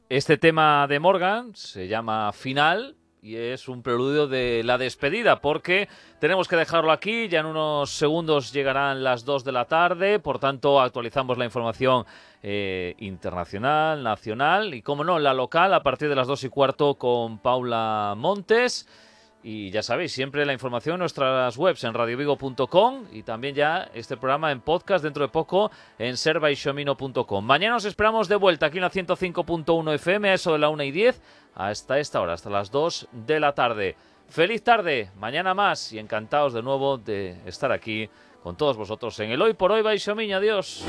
Este tema de Morgan se llama Final y es un preludio de la despedida, porque tenemos que dejarlo aquí. Ya en unos segundos llegarán las 2 de la tarde, por tanto actualizamos la información internacional, nacional y, como no, la local a partir de las 2:15 con Paula Montes. Y ya sabéis, siempre la información en nuestras webs en radiovigo.com y también ya este programa en podcast dentro de poco en servaixomino.com. Mañana os esperamos de vuelta aquí en la 105.1 FM a eso de la 1:10 hasta esta hora, hasta las 2 de la tarde. Feliz tarde, mañana más y encantados de nuevo de estar aquí con todos vosotros en el Hoy por Hoy Baixomiño. Adiós.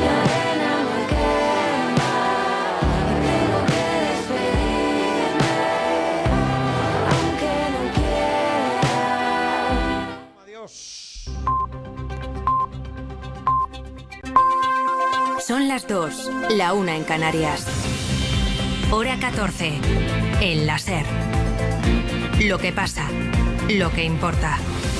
Son las 2, la 1 en Canarias. Hora 14, en la SER. Lo que pasa, lo que importa.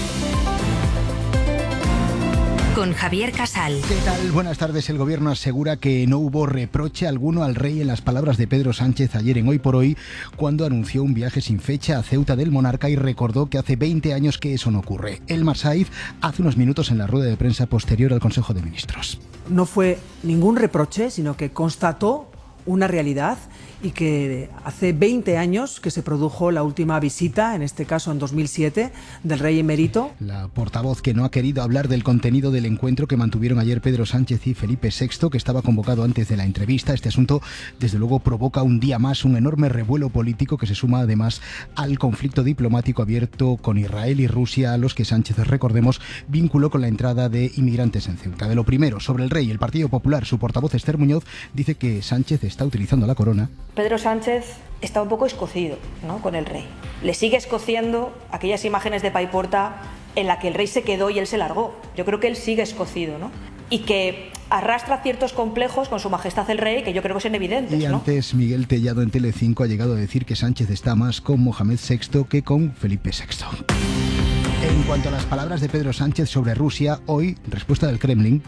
Con Javier Casal. ¿Qué tal? Buenas tardes. El gobierno asegura que no hubo reproche alguno al rey en las palabras de Pedro Sánchez ayer en Hoy por Hoy, cuando anunció un viaje sin fecha a Ceuta del monarca y recordó que hace 20 años que eso no ocurre. Elmar Saiz hace unos minutos en la rueda de prensa posterior al Consejo de Ministros. No fue ningún reproche, sino que constató una realidad y que hace 20 años que se produjo la última visita, en este caso en 2007, del rey emérito. La portavoz, que no ha querido hablar del contenido del encuentro que mantuvieron ayer Pedro Sánchez y Felipe VI, que estaba convocado antes de la entrevista. Este asunto, desde luego, provoca un día más un enorme revuelo político que se suma además al conflicto diplomático abierto con Israel y Rusia, a los que Sánchez, recordemos, vinculó con la entrada de inmigrantes en Ceuta. De lo primero, sobre el rey, el Partido Popular, su portavoz Esther Muñoz dice que Sánchez está utilizando la corona. Pedro Sánchez está un poco escocido, ¿no?, con el rey. Le sigue escociendo aquellas imágenes de Paiporta en la que el rey se quedó y él se largó. Yo creo que él sigue escocido, ¿no? Y que arrastra ciertos complejos con su majestad el rey, que yo creo que son evidentes, ¿no? Y antes, Miguel Tellado en Telecinco ha llegado a decir que Sánchez está más con Mohamed VI que con Felipe VI. En cuanto a las palabras de Pedro Sánchez sobre Rusia, hoy, respuesta del Kremlin.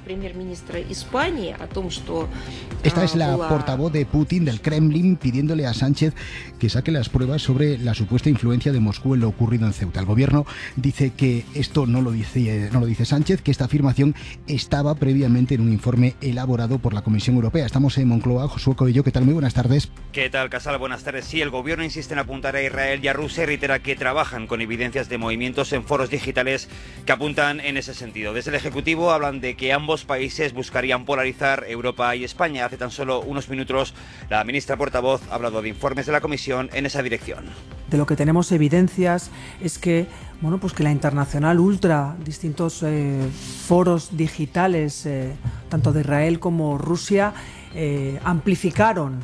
Esta es la portavoz de Putin, del Kremlin, pidiéndole a Sánchez que saque las pruebas sobre la supuesta influencia de Moscú en lo ocurrido en Ceuta. El gobierno dice que esto no lo dice Sánchez, que esta afirmación estaba previamente en un informe elaborado por la Comisión Europea. Estamos en Moncloa. Josué Coello, ¿qué tal? Muy buenas tardes. ¿Qué tal, Casal? Buenas tardes. Sí, el gobierno insiste en apuntar a Israel y a Rusia y reitera que trabajan con evidencias de movimientos en foros digitales que apuntan en ese sentido. Desde el Ejecutivo hablan de que ambos países buscarían polarizar Europa y España. Hace tan solo unos minutos la ministra portavoz ha hablado de informes de la Comisión en esa dirección. De lo que tenemos evidencias es que, pues que la Internacional Ultra, distintos foros digitales, tanto de Israel como Rusia, amplificaron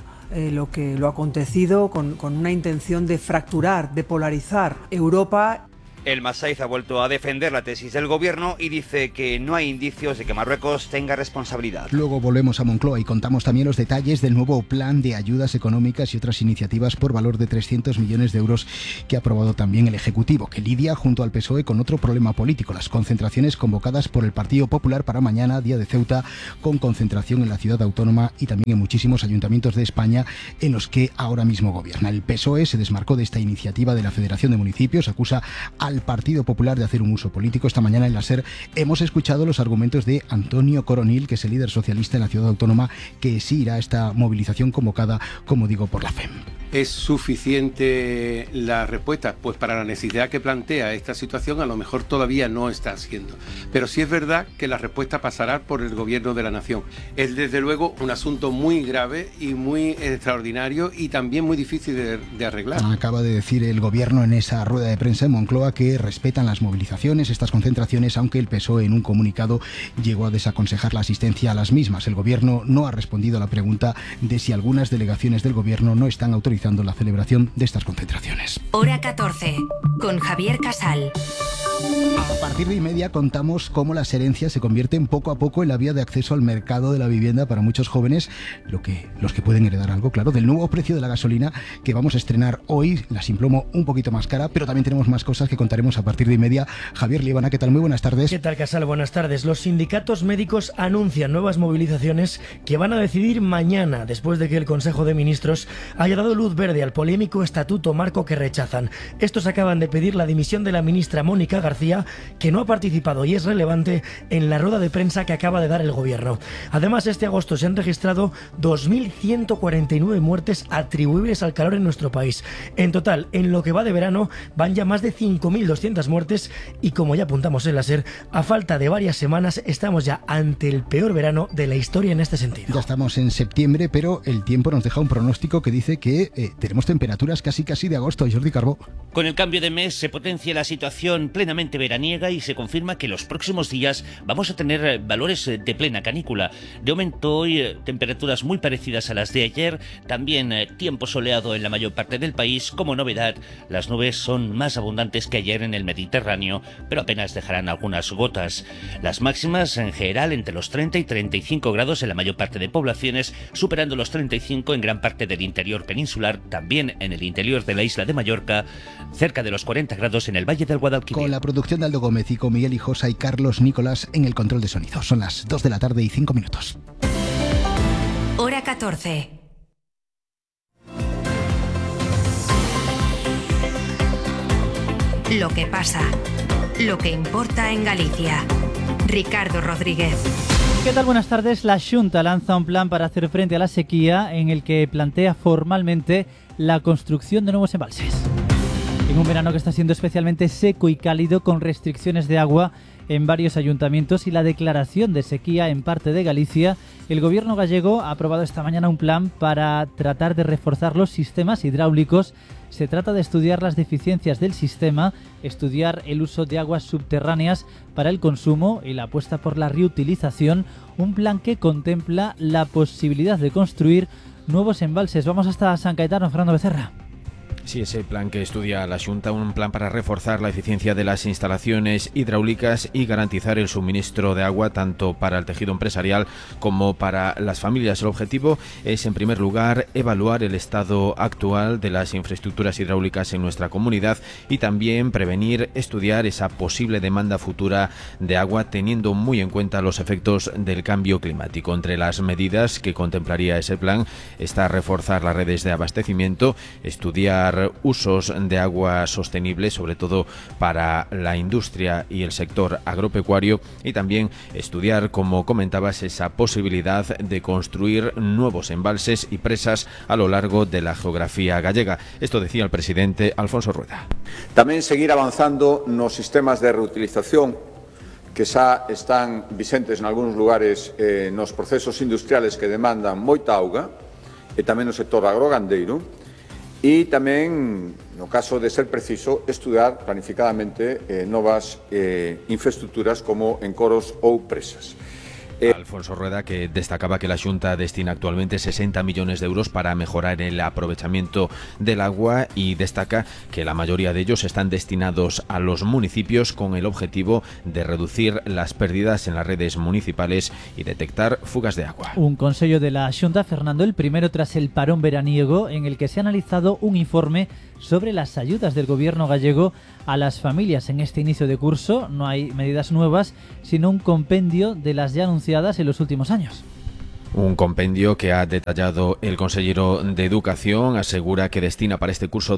lo acontecido con una intención de fracturar, de polarizar Europa. El Masaiz ha vuelto a defender la tesis del gobierno y dice que no hay indicios de que Marruecos tenga responsabilidad. Luego volvemos a Moncloa y contamos también los detalles del nuevo plan de ayudas económicas y otras iniciativas por valor de 300 millones de euros que ha aprobado también el Ejecutivo, que lidia junto al PSOE con otro problema político: las concentraciones convocadas por el Partido Popular para mañana, día de Ceuta, con concentración en la ciudad autónoma y también en muchísimos ayuntamientos de España en los que ahora mismo gobierna. El PSOE se desmarcó de esta iniciativa de la Federación de Municipios, acusa al Partido Popular de hacer un uso político. Esta mañana en la SER hemos escuchado los argumentos de Antonio Coronil, que es el líder socialista en la ciudad autónoma, que sí irá a esta movilización convocada, como digo, por la FEM. ¿Es suficiente la respuesta? Pues para la necesidad que plantea esta situación a lo mejor todavía no está siendo. Pero sí es verdad que la respuesta pasará por el gobierno de la nación. Es desde luego un asunto muy grave y muy extraordinario y también muy difícil de arreglar. Acaba de decir el gobierno en esa rueda de prensa en Moncloa que respetan las movilizaciones, estas concentraciones, aunque el PSOE en un comunicado llegó a desaconsejar la asistencia a las mismas. El gobierno no ha respondido a la pregunta de si algunas delegaciones del gobierno no están autorizadas organizando la celebración de estas concentraciones. Hora 14, con Javier Casal. A partir de 1:30 contamos cómo las herencias se convierten poco a poco en la vía de acceso al mercado de la vivienda para muchos jóvenes, los que pueden heredar algo, claro, del nuevo precio de la gasolina que vamos a estrenar hoy, la Simplomo un poquito más cara, pero también tenemos más cosas que contaremos a partir de 1:30. Javier Líbana, ¿qué tal? Muy buenas tardes. ¿Qué tal, Casal? Buenas tardes. Los sindicatos médicos anuncian nuevas movilizaciones que van a decidir mañana, después de que el Consejo de Ministros haya dado luz verde al polémico estatuto marco que rechazan. Estos acaban de pedir la dimisión de la ministra Mónica García, que no ha participado y es relevante en la rueda de prensa que acaba de dar el gobierno. Además, este agosto se han registrado 2.149 muertes atribuibles al calor en nuestro país. En total, en lo que va de verano, van ya más de 5.200 muertes y, como ya apuntamos en la SER, a falta de varias semanas estamos ya ante el peor verano de la historia en este sentido. Ya estamos en septiembre, pero el tiempo nos deja un pronóstico que dice que tenemos temperaturas casi de agosto. Jordi Carbó. Con el cambio de mes se potencia la situación plenamente veraniega y se confirma que los próximos días vamos a tener valores de plena canícula. De momento hoy temperaturas muy parecidas a las de ayer, también tiempo soleado en la mayor parte del país. Como novedad, las nubes son más abundantes que ayer en el Mediterráneo, pero apenas dejarán algunas gotas. Las máximas en general entre los 30 y 35 grados en la mayor parte de poblaciones, superando los 35 en gran parte del interior peninsular, también en el interior de la isla de Mallorca, cerca de los 40 grados en el Valle del Guadalquivir. Con la producción de Aldo Gómez y con Miguel Hijosa y Carlos Nicolás en el control de sonido. Son las 2 de la tarde y 5 minutos. Hora 14. Lo que pasa, lo que importa en Galicia. Ricardo Rodríguez. ¿Qué tal? Buenas tardes. La Xunta lanza un plan para hacer frente a la sequía en el que plantea formalmente la construcción de nuevos embalses. En un verano que está siendo especialmente seco y cálido, con restricciones de agua en varios ayuntamientos y la declaración de sequía en parte de Galicia, el gobierno gallego ha aprobado esta mañana un plan para tratar de reforzar los sistemas hidráulicos. Se trata de estudiar las deficiencias del sistema, estudiar el uso de aguas subterráneas para el consumo y la apuesta por la reutilización, un plan que contempla la posibilidad de construir nuevos embalses. Vamos hasta San Caetano, Fernando Becerra. Sí, ese plan que estudia la Xunta, un plan para reforzar la eficiencia de las instalaciones hidráulicas y garantizar el suministro de agua tanto para el tejido empresarial como para las familias. El objetivo es, en primer lugar, evaluar el estado actual de las infraestructuras hidráulicas en nuestra comunidad y también prevenir, estudiar esa posible demanda futura de agua, teniendo muy en cuenta los efectos del cambio climático. Entre las medidas que contemplaría ese plan está reforzar las redes de abastecimiento, estudiar usos de agua sostenibles, sobre todo para la industria y el sector agropecuario, y también estudiar, como comentabas, esa posibilidad de construir nuevos embalses y presas a lo largo de la geografía gallega. Esto decía el presidente Alfonso Rueda. Tamén seguir avanzando nos sistemas de reutilización que xa están vixentes en algúns lugares nos procesos industriales que demandan moita auga, e tamén no sector agrogandeiro. E tamén, no caso de ser preciso, estudar planificadamente novas infraestructuras como encoros ou presas. Alfonso Rueda, que destacaba que la Xunta destina actualmente 60 millones de euros para mejorar el aprovechamiento del agua y destaca que la mayoría de ellos están destinados a los municipios con el objetivo de reducir las pérdidas en las redes municipales y detectar fugas de agua. Un consejo de la Xunta, Fernando, el primero tras el parón veraniego, en el que se ha analizado un informe sobre las ayudas del gobierno gallego a las familias en este inicio de curso. No hay medidas nuevas, sino un compendio de las ya anunciadas en los últimos años. Un compendio que ha detallado el consejero de Educación. Asegura que destina para este curso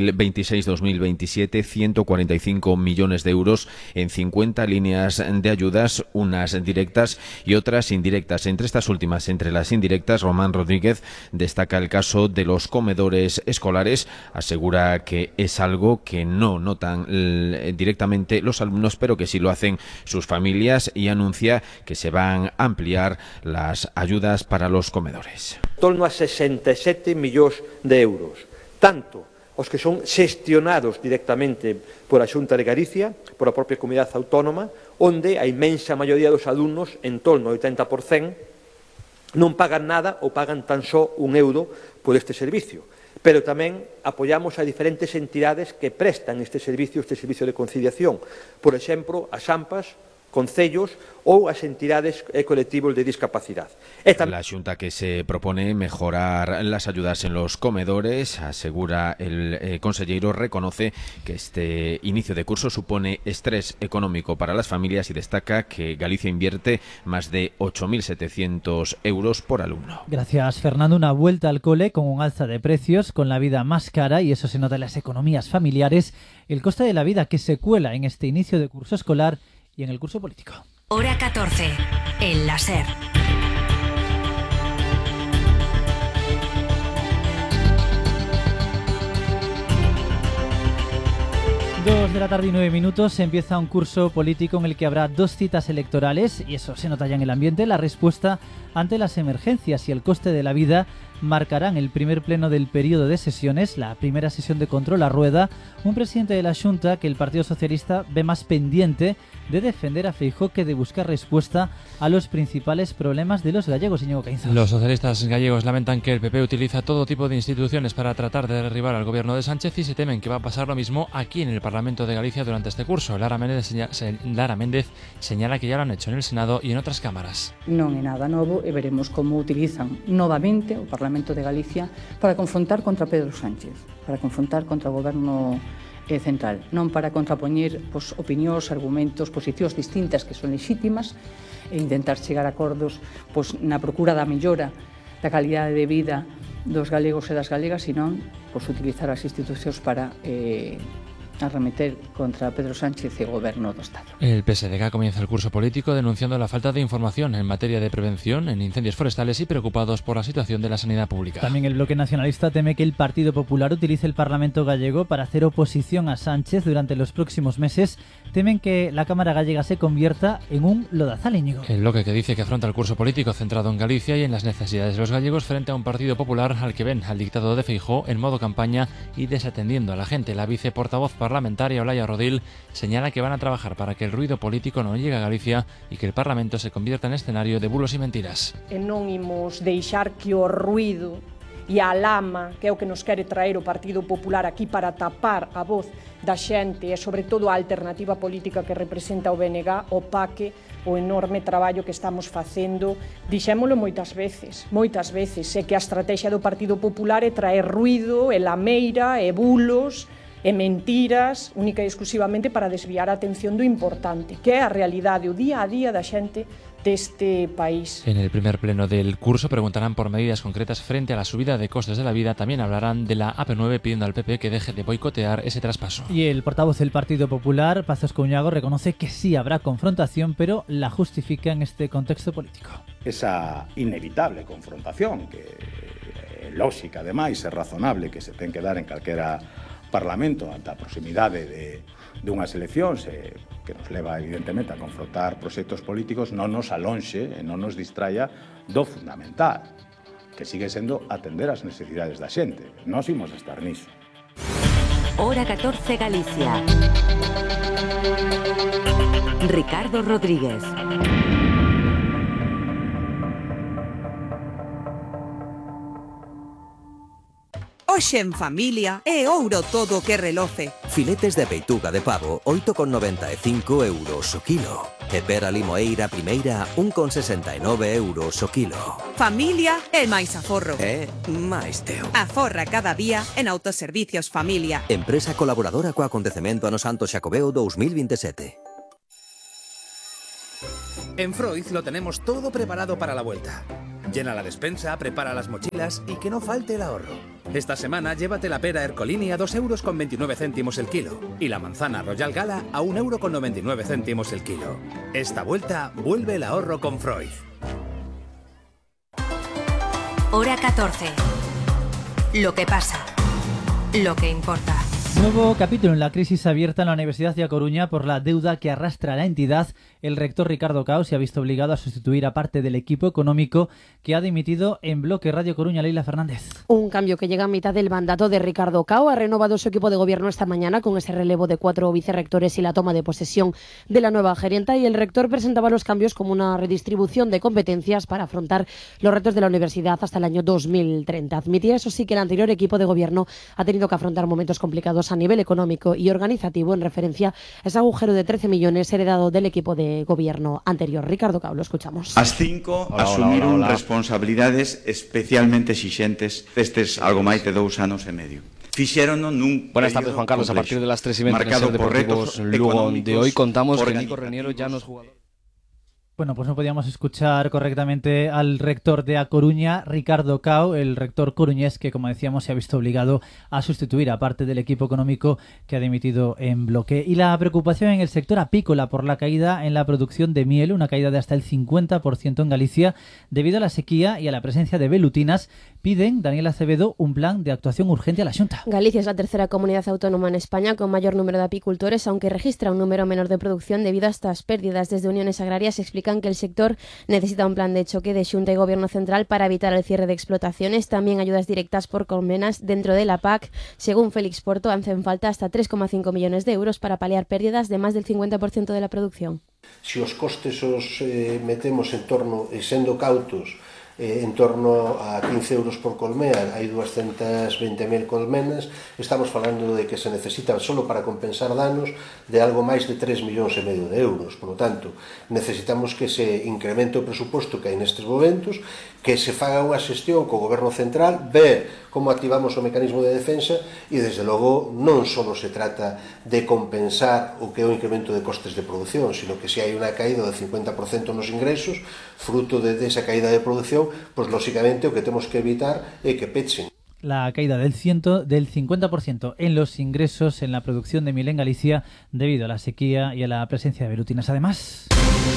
2026-2027 145 millones de euros en 50 líneas de ayudas, unas directas y otras indirectas. Entre estas últimas, entre las indirectas, Román Rodríguez destaca el caso de los comedores escolares. Asegura que es algo que no notan directamente los alumnos, pero que sí lo hacen sus familias, y anuncia que se van a ampliar las ayudas para los comedores. En torno a 67 millóns de euros, tanto os que son xestionados directamente por a Xunta de Galicia, por a propia comunidade autónoma, onde a inmensa maioría dos alumnos, en torno ao 80%, non pagan nada ou pagan tan só €1 por este servicio. pero tamén apoiamos a diferentes entidades que prestan este servicio de conciliación, por exemplo, as AMPAs, concellos ou as entidades e colectivos de discapacidade. La Xunta que se propone mejorar las ayudas en los comedores, asegura el conselleiro, reconoce que este inicio de curso supone estrés económico para las familias y destaca que Galicia invierte más de 8.700 euros por alumno. Gracias, Fernando. Una vuelta al cole con un alza de precios, con la vida más cara, y eso se nota en las economías familiares, el coste de la vida que se cuela en este inicio de curso escolar y en el curso político. Hora 14, en la SER. 2 de la tarde y 9 minutos, empieza un curso político en el que habrá 2 citas electorales, y eso se nota ya en el ambiente. La respuesta ante las emergencias y el coste de la vida marcarán el primer pleno del periodo de sesiones, la primera sesión de control a rueda. Un presidente de la Xunta que el Partido Socialista ve más pendiente de defender a Feijóo que de buscar respuesta a los principales problemas de los gallegos. Íñigo Caínzos. Los socialistas gallegos lamentan que el PP utiliza todo tipo de instituciones para tratar de derribar al gobierno de Sánchez y se temen que va a pasar lo mismo aquí en el Parlamento de Galicia durante este curso. Lara Méndez señala que ya lo han hecho en el Senado y en otras cámaras. Non é nada novo e veremos como utilizan novamente o Parlamento de Galicia para confrontar contra Pedro Sánchez, para confrontar contra o goberno central, non para contrapoñer opinións, argumentos, posicións distintas que son lexítimas e intentar chegar a acordos na procura da mellora da calidade de vida dos galegos e das galegas, senón utilizar as institucións para arremeter contra Pedro Sánchez e o goberno do Estado. El PSDG comienza el curso político denunciando la falta de información en materia de prevención en incendios forestales y preocupados por la situación de la sanidad pública. También el bloque nacionalista teme que el Partido Popular utilice el Parlamento gallego para hacer oposición a Sánchez durante los próximos meses. Temen que la Cámara gallega se convierta en un lodazal, Íñigo. El bloque que dice que afronta el curso político centrado en Galicia y en las necesidades de los gallegos frente a un Partido Popular al que ven al dictado de Feijóo en modo campaña y desatendiendo a la gente. La viceportavoz parlamentaria Olaya Rodil señala que van a trabajar para que el ruido político no llegue a Galicia y que el Parlamento se convierta en escenario de bulos y mentiras. E non imos deixar que o ruido e a lama, que é o que nos quere traer o Partido Popular aquí para tapar a voz da xente e sobre todo a alternativa política que representa o BNG, opaque o enorme traballo que estamos facendo. Dixémolo moitas veces, é que a estrategia do Partido Popular é traer ruido, e lameira, e bulos, e mentiras, única e exclusivamente para desviar a atención do importante, que é a realidade, o día a día da xente deste país. En el primer pleno del curso preguntarán por medidas concretas frente a la subida de costes de la vida. También hablarán de la AP9 pidiendo al PP que deje de boicotear ese traspaso. Y el portavoz del Partido Popular, Pazos Couñago, reconoce que sí habrá confrontación, pero la justifica en este contexto político. Esa inevitable confrontación, que é lógica ademais, é razonable que se ten que dar en calquera Parlamento ante a proximidade de unhas eleccións que nos leva evidentemente a confrontar proxectos políticos, non nos alonxe e non nos distraia do fundamental, que sigue sendo atender as necesidades da xente. Nós imos estar niso. Hora 14 Galicia. Ricardo Rodríguez. Hoxe en familia é ouro todo o que reloce. Filetes de peituga de pavo, 8,95 euros o kilo. E pera limoeira primeira, 1,69 euros o kilo. Familia é máis aforro. É máis teu. Aforra cada día en Autoservicios Familia. Empresa colaboradora co acontecemento ano Santo Xacobeo 2027. En Freud lo tenemos todo preparado para la vuelta. Llena la despensa, prepara las mochilas y que no falte el ahorro. Esta semana llévate la pera Ercolini a 2,29 euros el kilo y la manzana Royal Gala a 1,99 euros el kilo. Esta vuelta vuelve el ahorro con Freud. Hora 14. Lo que pasa. Lo que importa. Nuevo capítulo en la crisis abierta en la Universidad de A Coruña por la deuda que arrastra la entidad. El rector Ricardo Cao se ha visto obligado a sustituir a parte del equipo económico que ha dimitido en bloque. Radio Coruña, Leila Fernández. Un cambio que llega a mitad del mandato de Ricardo Cao. Ha renovado su equipo de gobierno esta mañana con ese relevo de 4 vicerrectores y la toma de posesión de la nueva gerenta. Y el rector presentaba los cambios como una redistribución de competencias para afrontar los retos de la universidad hasta el año 2030. Admitía, eso sí, que el anterior equipo de gobierno ha tenido que afrontar momentos complicados a nivel económico y organizativo en referencia a ese agujero de 13 millones heredado del equipo de gobierno anterior. Ricardo Cao, lo escuchamos. As 5 asumiron responsabilidades especialmente exixentes estes algo máis de 2 anos e medio. Fixérono nun Buenas tardes, Juan Carlos. A partir de las 3:20 en el Ser Deportivos Lugo de hoy contamos que Nico Reniero ya no es jugador. Bueno, pues no podíamos escuchar correctamente al rector de A Coruña, Ricardo Cao, el rector coruñés que, como decíamos, se ha visto obligado a sustituir a parte del equipo económico que ha dimitido en bloque. Y la preocupación en el sector apícola por la caída en la producción de miel, una caída de hasta el 50% en Galicia, debido a la sequía y a la presencia de velutinas. Piden, Daniel Acevedo, un plan de actuación urgente a la Xunta. Galicia es la tercera comunidad autónoma en España con mayor número de apicultores, aunque registra un número menor de producción debido a estas pérdidas. Desde Uniones Agrarias explican que el sector necesita un plan de choque de Xunta y Gobierno Central para evitar el cierre de explotaciones. También ayudas directas por convenas dentro de la PAC. Según Félix Porto, hacen falta hasta 3,5 millones de euros para paliar pérdidas de más del 50% de la producción. Si os costes os metemos en torno, sendo cautos, en torno a 15 euros por colmea, hai 220.000 colmenas, estamos falando de que se necesita solo para compensar danos de algo máis de 3,5 millóns de euros. Por lo tanto, necesitamos que se incremente o presuposto que hai nestes momentos, que se faga unha xestión co Goberno Central, ver como activamos o mecanismo de defensa e, desde logo, non só se trata de compensar o que é o incremento de costes de produción, sino que se hai unha caída del 50% nos ingresos, fruto de esa caída de producción, pues lógicamente o que temos que evitar é que pechen. La caída del 50% en los ingresos en la producción de miel en Galicia debido a la sequía y a la presencia de velutinas. Además,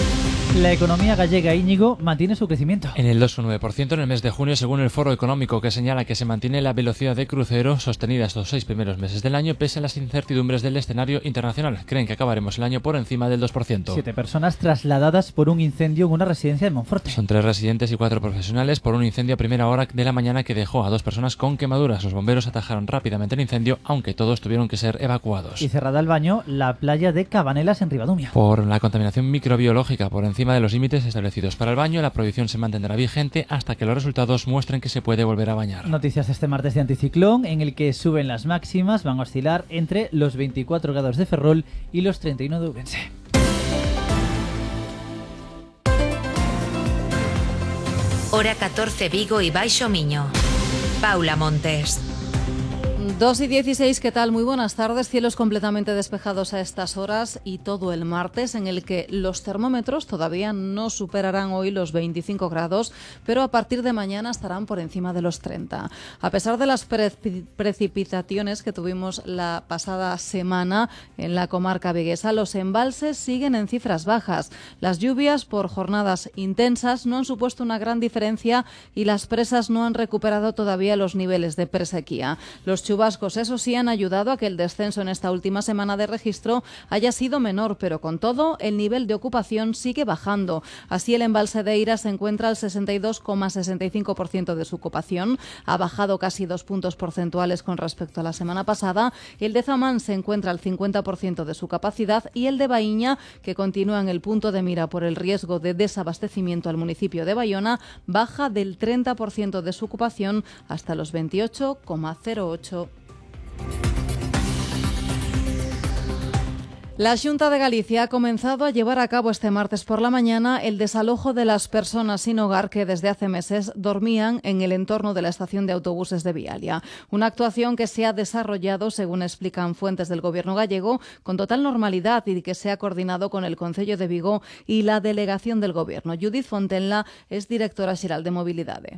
la economía gallega, Íñigo, mantiene su crecimiento. En el 2,9% en el mes de junio, según el Foro Económico, que señala que se mantiene la velocidad de crucero sostenida estos 6 primeros meses del año, pese a las incertidumbres del escenario internacional. Creen que acabaremos el año por encima del 2%. 7 personas trasladadas por un incendio en una residencia de Monforte. Son 3 residentes y 4 profesionales por un incendio a primera hora de la mañana que dejó a 2 personas con quemaduras. Los bomberos atajaron rápidamente el incendio, aunque todos tuvieron que ser evacuados. Y cerrada al baño, la playa de Cabanelas en Ribadumia. Por la contaminación microbiológica por encima de los límites establecidos para el baño, la prohibición se mantendrá vigente hasta que los resultados muestren que se puede volver a bañar. Noticias este martes de anticiclón, en el que suben las máximas, van a oscilar entre los 24 grados de Ferrol y los 31 de Ourense. Hora 14 Vigo y Baixo Miño. Paula Montes. 2:16, ¿qué tal? Muy buenas tardes. Cielos completamente despejados a estas horas y todo el martes, en el que los termómetros todavía no superarán hoy los 25 grados, pero a partir de mañana estarán por encima de los 30. A pesar de las precipitaciones que tuvimos la pasada semana en la comarca viguesa, los embalses siguen en cifras bajas. Las lluvias por jornadas intensas no han supuesto una gran diferencia y las presas no han recuperado todavía los niveles de presequía. Los chubascos, eso sí, han ayudado a que el descenso en esta última semana de registro haya sido menor, pero con todo, el nivel de ocupación sigue bajando. Así, el embalse de Eira se encuentra al 62,65% de su ocupación, ha bajado casi 2 puntos porcentuales con respecto a la semana pasada. El de Zamán se encuentra al 50% de su capacidad y el de Baíña, que continúa en el punto de mira por el riesgo de desabastecimiento al municipio de Baiona, baja del 30% de su ocupación hasta los 28,08%. La Xunta de Galicia ha comenzado a llevar a cabo este martes por la mañana el desalojo de las personas sin hogar que desde hace meses dormían en el entorno de la estación de autobuses de Vialia. Una actuación que se ha desarrollado, según explican fuentes del Gobierno gallego, con total normalidad y que se ha coordinado con el Concello de Vigo y la delegación del Gobierno. Judith Fontenla es directora xeral de Mobilidade.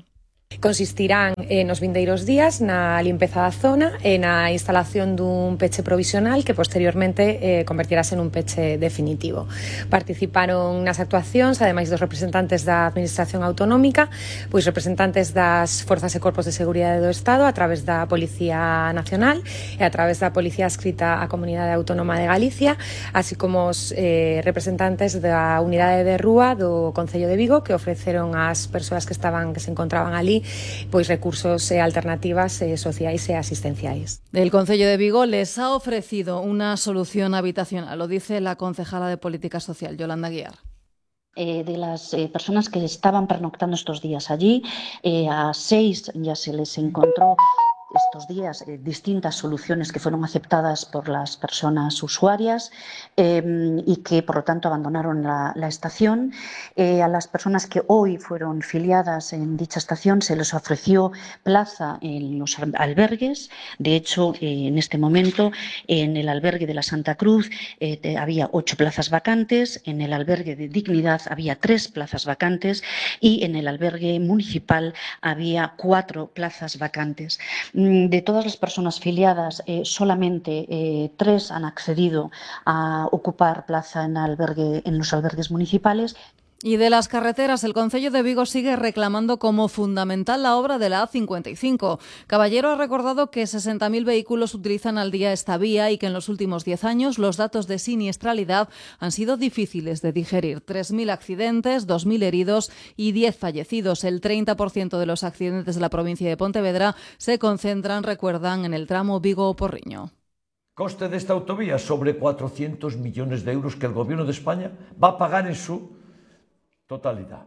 Consistirán nos vindeiros días na limpeza da zona e na instalación dun peche provisional que posteriormente convertirase nun peche definitivo. Participaron nas actuacións, ademais dos representantes da Administración Autonómica, pois representantes das Forzas e Corpos de Seguridade do Estado a través da Policía Nacional e a través da Policía adscrita á Comunidade Autónoma de Galicia, así como os representantes da Unidade de Rúa do Concello de Vigo que ofreceron ás persoas que se encontraban ali pois recursos e alternativas sociais e asistenciais. El Concello de Vigo les ha ofrecido una solución habitacional, lo dice la concejala de Política Social, Yolanda Guiar. De las personas que estaban pernoctando estos días allí, a 6 ya se les encontró estos días distintas soluciones que fueron aceptadas por las personas usuarias y que por lo tanto abandonaron la estación. A las personas que hoy fueron filiadas en dicha estación se les ofreció plaza en los albergues. De hecho, en este momento en el albergue de la Santa Cruz había 8 plazas vacantes, en el albergue de Dignidad había 3 plazas vacantes y en el albergue municipal había 4 plazas vacantes. De todas las personas filiadas, solamente 3 han accedido a ocupar plaza en los albergues municipales. Y de las carreteras, el Concello de Vigo sigue reclamando como fundamental la obra de la A55. Caballero ha recordado que 60.000 vehículos utilizan al día esta vía y que en los últimos 10 años los datos de siniestralidad han sido difíciles de digerir. 3.000 accidentes, 2.000 heridos y 10 fallecidos. El 30% de los accidentes de la provincia de Pontevedra se concentran, recuerdan, en el tramo Vigo-Porriño. Coste de esta autovía sobre 400 millones de euros que el Gobierno de España va a pagar en su totalidad.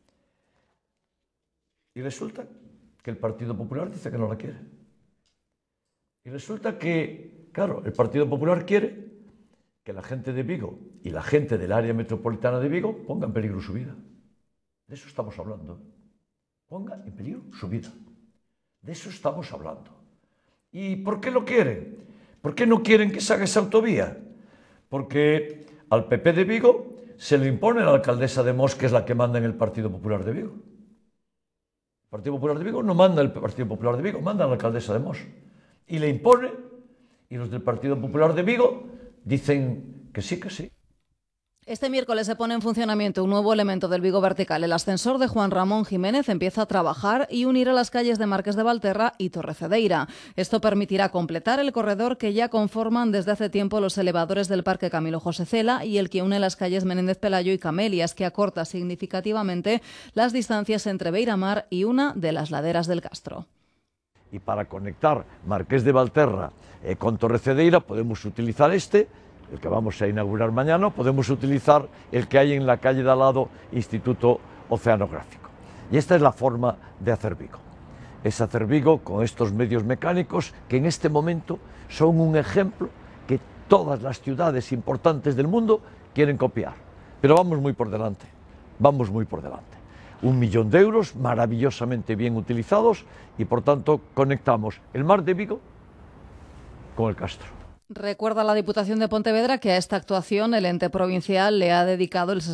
Y resulta que el Partido Popular dice que no la quiere. Y resulta que, claro, el Partido Popular quiere que la gente de Vigo y la gente del área metropolitana de Vigo ponga en peligro su vida. De eso estamos hablando. Ponga en peligro su vida. De eso estamos hablando. ¿Y por qué lo quieren? ¿Por qué no quieren que se haga esa autovía? Porque al PP de Vigo se le impone a la alcaldesa de Mos, que es la que manda en el Partido Popular de Vigo. El Partido Popular de Vigo no manda el Partido Popular de Vigo, manda a la alcaldesa de Mos. Y le impone, y los del Partido Popular de Vigo dicen que sí, que sí. Este miércoles se pone en funcionamiento un nuevo elemento del Vigo Vertical. El ascensor de Juan Ramón Jiménez empieza a trabajar y unirá las calles de Marqués de Valterra y Torrecedeira. Esto permitirá completar el corredor que ya conforman desde hace tiempo los elevadores del Parque Camilo José Cela y el que une las calles Menéndez Pelayo y Camelias, que acorta significativamente las distancias entre Beiramar y una de las laderas del Castro. Y para conectar Marqués de Valterra con Torrecedeira podemos utilizar el que vamos a inaugurar mañana, podemos utilizar el que hay en la calle de al lado, Instituto Oceanográfico. Y esta es la forma de hacer Vigo. Es hacer Vigo con estos medios mecánicos que en este momento son un ejemplo que todas las ciudades importantes del mundo quieren copiar. Pero vamos muy por delante, vamos muy por delante. 1 millón de euros maravillosamente bien utilizados y por tanto conectamos el mar de Vigo con el Castro. Recuerda la Diputación de Pontevedra que a esta actuación el ente provincial le ha dedicado el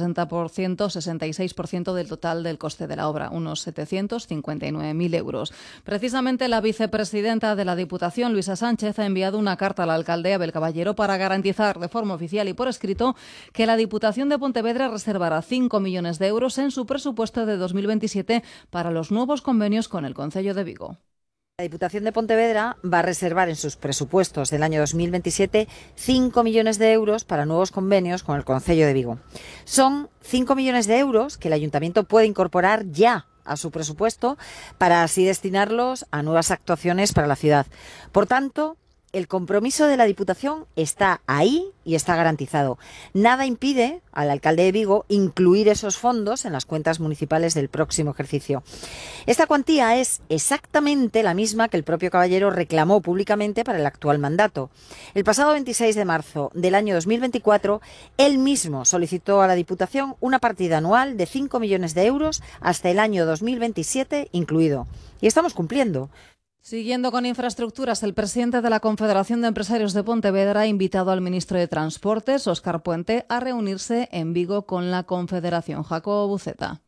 66% del total del coste de la obra, unos 759.000 euros. Precisamente la vicepresidenta de la Diputación, Luisa Sánchez, ha enviado una carta al alcalde Abel Caballero para garantizar de forma oficial y por escrito que la Diputación de Pontevedra reservará 5 millones de euros en su presupuesto de 2027 para los nuevos convenios con el Concello de Vigo. La Diputación de Pontevedra va a reservar en sus presupuestos del año 2027 5 millones de euros para nuevos convenios con el Concello de Vigo. Son 5 millones de euros que el Ayuntamiento puede incorporar ya a su presupuesto para así destinarlos a nuevas actuaciones para la ciudad. Por tanto, el compromiso de la Diputación está ahí y está garantizado. Nada impide al alcalde de Vigo incluir esos fondos en las cuentas municipales del próximo ejercicio. Esta cuantía es exactamente la misma que el propio Caballero reclamó públicamente para el actual mandato. El pasado 26 de marzo del año 2024, él mismo solicitó a la Diputación una partida anual de 5 millones de euros hasta el año 2027 incluido. Y estamos cumpliendo. Siguiendo con infraestructuras, el presidente de la Confederación de Empresarios de Pontevedra ha invitado al ministro de Transportes, Óscar Puente, a reunirse en Vigo con la Confederación. Jacobo Buceta.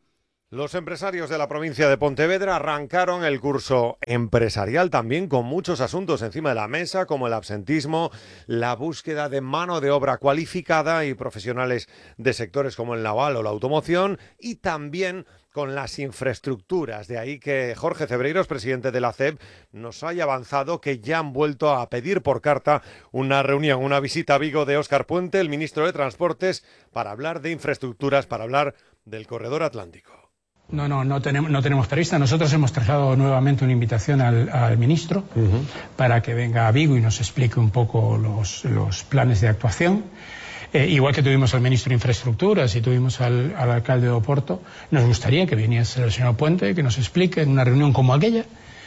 Los empresarios de la provincia de Pontevedra arrancaron el curso empresarial también con muchos asuntos encima de la mesa, como el absentismo, la búsqueda de mano de obra cualificada y profesionales de sectores como el naval o la automoción, y también con las infraestructuras. De ahí que Jorge Cebreiros, presidente de la CEB, nos haya avanzado que ya han vuelto a pedir por carta una reunión, una visita a Vigo de Óscar Puente, el ministro de Transportes, para hablar de infraestructuras, para hablar del corredor atlántico. No tenemos prevista. Nosotros hemos trazado nuevamente una invitación al ministro para que venga a Vigo y nos explique un poco los planes de actuación. Igual que tuvimos al ministro de Infraestructuras y tuvimos al alcalde de Oporto, nos gustaría que viniese el señor Puente, que nos explique en una reunión como aquella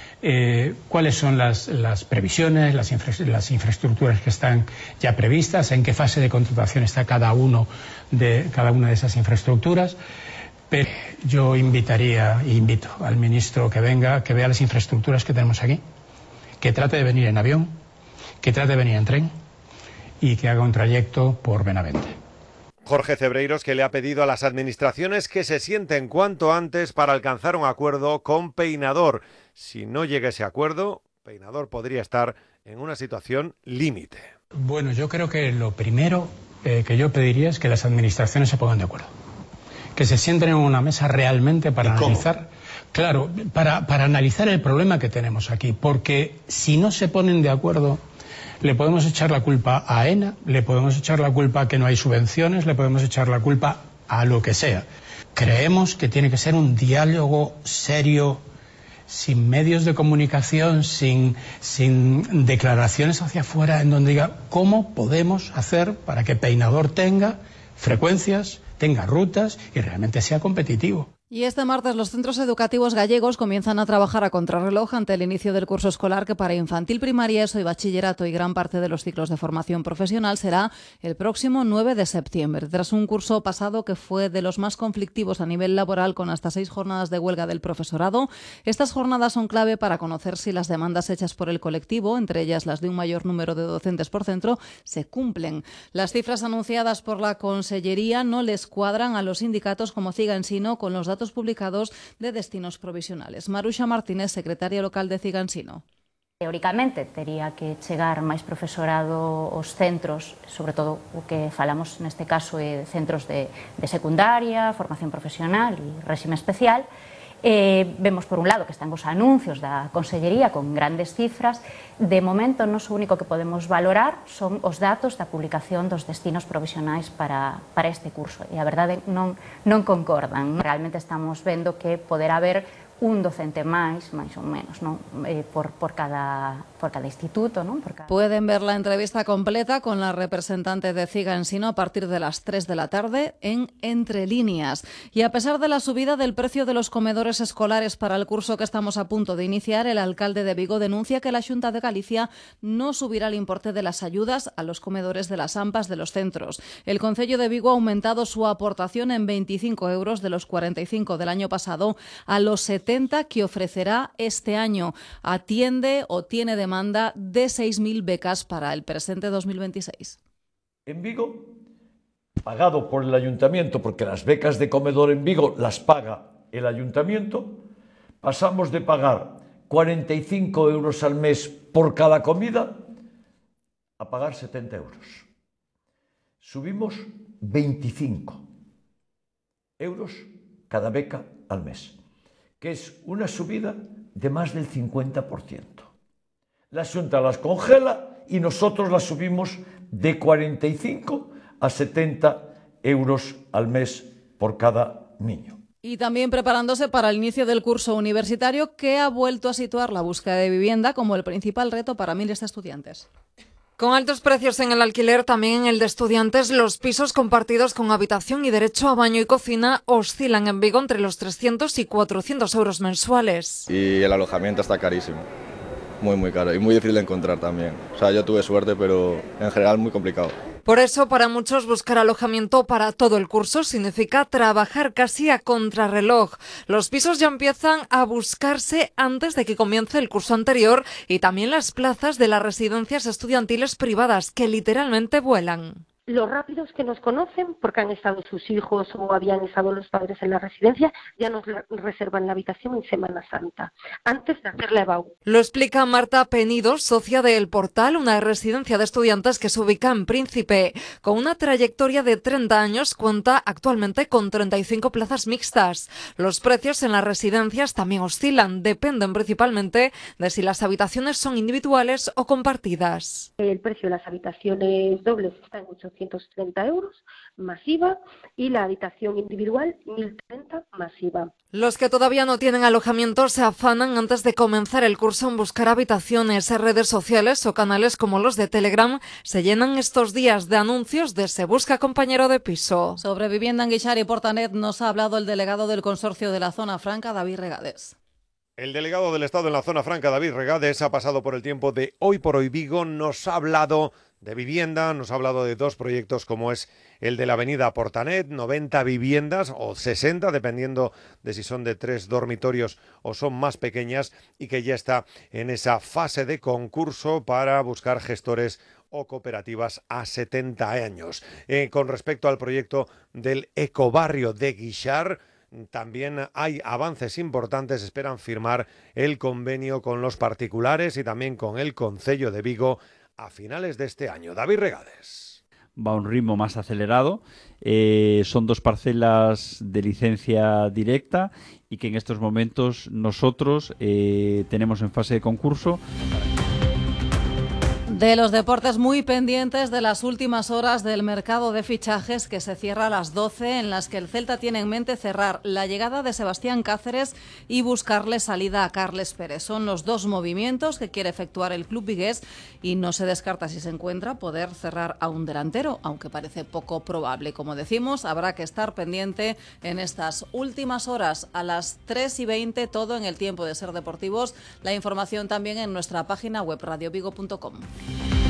cuáles son las previsiones, las infraestructuras que están ya previstas, en qué fase de contratación está cada una de esas infraestructuras. Pero yo invito al ministro que venga, que vea las infraestructuras que tenemos aquí, que trate de venir en avión, que trate de venir en tren y que haga un trayecto por Benavente. Jorge Cebreiros, que le ha pedido a las administraciones que se sienten cuanto antes para alcanzar un acuerdo con Peinador. Si no llega ese acuerdo, Peinador podría estar en una situación límite. Bueno, yo creo que lo primero que yo pediría es que las administraciones se pongan de acuerdo. Que se sienten en una mesa realmente para analizar, claro, para analizar el problema que tenemos aquí, porque si no se ponen de acuerdo, le podemos echar la culpa a AENA, le podemos echar la culpa a que no hay subvenciones, le podemos echar la culpa a lo que sea. Creemos que tiene que ser un diálogo serio, sin medios de comunicación, sin declaraciones hacia afuera, en donde diga cómo podemos hacer para que Peinador tenga frecuencias, tenga rutas y realmente sea competitivo. Y este martes los centros educativos gallegos comienzan a trabajar a contrarreloj ante el inicio del curso escolar, que para infantil, primaria, ESO y bachillerato y gran parte de los ciclos de formación profesional será el próximo 9 de septiembre. Tras un curso pasado que fue de los más conflictivos a nivel laboral, con hasta 6 jornadas de huelga del profesorado, estas jornadas son clave para conocer si las demandas hechas por el colectivo, entre ellas las de un mayor número de docentes por centro, se cumplen. Las cifras anunciadas por la Consellería no les cuadran a los sindicatos como Cigansino con los datos publicados de destinos provisionales. Maruxa Martínez, secretaria local de Cigansino. Teóricamente tería que chegar máis profesorado aos centros, sobre todo o que falamos neste caso de centros de secundaria, formación profesional e réxime especial. Vemos por un lado que están os anuncios da Consellería con grandes cifras. De momento, non o único que podemos valorar son os datos da publicación dos destinos provisionais para este curso, e a verdade non concordan. Realmente estamos vendo que poderá haber un docente máis ou menos, non? Por cada instituto, non? Pueden ver la entrevista completa con la representante de Cigansino a partir de las 3 de la tarde en Entre Líneas. Y a pesar de la subida del precio de los comedores escolares para el curso que estamos a punto de iniciar, el alcalde de Vigo denuncia que la Xunta de Galicia no subirá el importe de las ayudas a los comedores de las AMPAs de los centros. El Concello de Vigo ha aumentado su aportación en 25 euros de los 45 del año pasado a los 70 que ofrecerá este año. Atiende o tiene demanda de 6.000 becas para el presente 2026. En Vigo, pagado por el ayuntamiento, porque las becas de comedor en Vigo las paga el ayuntamiento, pasamos de pagar 45 euros al mes por cada comida a pagar 70 euros. Subimos 25 euros cada beca al mes, que es una subida de más del 50%. La Xunta las congela y nosotros las subimos de 45 a 70 euros al mes por cada niño. Y también preparándose para el inicio del curso universitario, que ha vuelto a situar la búsqueda de vivienda como el principal reto para miles de estudiantes. Con altos precios en el alquiler, también en el de estudiantes, los pisos compartidos con habitación y derecho a baño y cocina oscilan en Vigo entre los 300 y 400 euros mensuales. Y el alojamiento está carísimo, muy caro y muy difícil de encontrar también. O sea, yo tuve suerte, pero en general muy complicado. Por eso, para muchos, buscar alojamiento para todo el curso significa trabajar casi a contrarreloj. Los pisos ya empiezan a buscarse antes de que comience el curso anterior, y también las plazas de las residencias estudiantiles privadas, que literalmente vuelan. Los rápidos que nos conocen, porque han estado sus hijos o habían estado los padres en la residencia, ya nos reservan la habitación en Semana Santa, antes de hacer la EBAU. Lo explica Marta Penidos, socia de El Portal, una residencia de estudiantes que se ubica en Príncipe. Con una trayectoria de 30 años, cuenta actualmente con 35 plazas mixtas. Los precios en las residencias también oscilan, dependen principalmente de si las habitaciones son individuales o compartidas. El precio de las habitaciones dobles está en 830 euros más IVA y la habitación individual 1.030 más IVA. Los que todavía no tienen alojamiento se afanan antes de comenzar el curso en buscar habitaciones. Redes sociales o canales como los de Telegram se llenan estos días de anuncios de Se busca compañero de piso. Sobre vivienda en Guixar y Portanet nos ha hablado el delegado del Consorcio de la Zona Franca, David Regades. El delegado del Estado en la Zona Franca, David Regades, ha pasado por el tiempo de Hoy por Hoy Vigo, nos ha hablado de vivienda, nos ha hablado de dos proyectos como es el de la avenida Portanet, 90 viviendas o 60, dependiendo de si son de 3 dormitorios o son más pequeñas, y que ya está en esa fase de concurso para buscar gestores o cooperativas a 70 años. Con respecto al proyecto del ecobarrio de Guixar, también hay avances importantes, esperan firmar el convenio con los particulares y también con el Concello de Vigo a finales de este año. David Regades. Va a un ritmo más acelerado, son 2 parcelas de licencia directa y que en estos momentos nosotros tenemos en fase de concurso. De los deportes, muy pendientes de las últimas horas del mercado de fichajes que se cierra a las 12, en las que el Celta tiene en mente cerrar la llegada de Sebastián Cáceres y buscarle salida a Carles Pérez. Son los 2 movimientos que quiere efectuar el club vigués y no se descarta, si se encuentra, poder cerrar a un delantero, aunque parece poco probable. Como decimos, habrá que estar pendiente en estas últimas horas, a las 3:20, todo en el tiempo de Ser Deportivos. La información también en nuestra página web radiovigo.com.